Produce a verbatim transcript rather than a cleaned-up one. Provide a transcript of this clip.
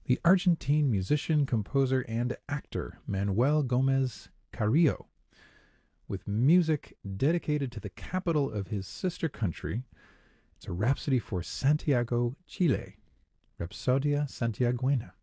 the Argentine musician, composer, and actor Manuel Gomez Carrillo, with music dedicated to the capital of his sister country. It's a rhapsody for Santiago, Chile. Rhapsodia Santiaguena.